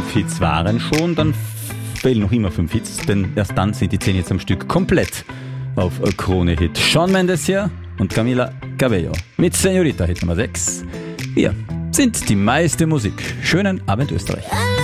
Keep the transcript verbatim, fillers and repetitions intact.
fünf Hits waren schon, dann fehlen noch immer fünf Hits, denn erst dann sind die zehn Hits am Stück komplett auf Krone-Hit. Shawn Mendes hier und Camila Cabello mit Señorita Hit Nummer sechs. Wir sind die meiste Musik. Schönen Abend Österreich.